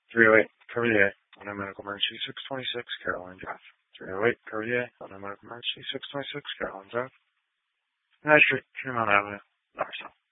308 Coverdier, on a medical emergency, 626 Caroline Drive. 308 Coverdier, on a medical emergency, 626 Caroline Drive. United Street, Tremont Avenue, Norristown.